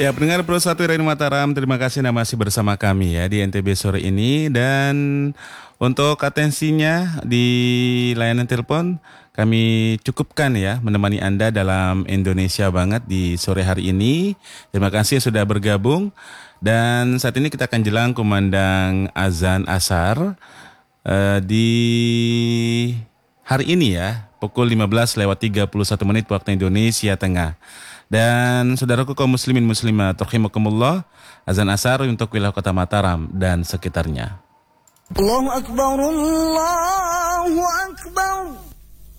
Ya, pendengar Pro 1 Radio Mataram, terima kasih Anda masih bersama kami ya di NTB sore ini. Dan untuk atensinya di layanan telepon, kami cukupkan ya menemani Anda dalam Indonesia banget di sore hari ini. Terima kasih sudah bergabung. Dan saat ini kita akan jelang kumandang azan asar di hari ini ya, pukul 15:31 waktu Indonesia Tengah. Dan saudaraku kaum muslimin muslimat rahimakumullah, azan asar untuk wilayah Kota Mataram dan sekitarnya. Allahu Akbar, Allahu Akbar.